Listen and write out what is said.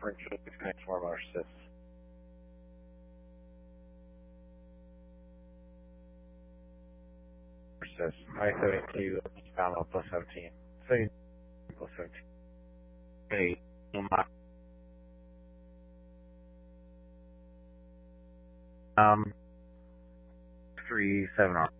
differential between form or assist. Assist. I-72 Alpha plus 17. 17 plus 17. Okay. 37 R.